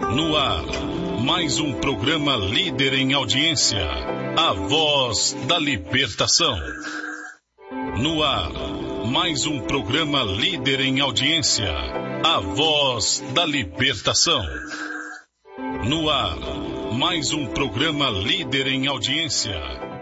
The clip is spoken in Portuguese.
No ar, mais um programa líder em audiência, A Voz da Libertação. No ar, mais um programa líder em audiência, A Voz da Libertação. No ar, mais um programa líder em audiência,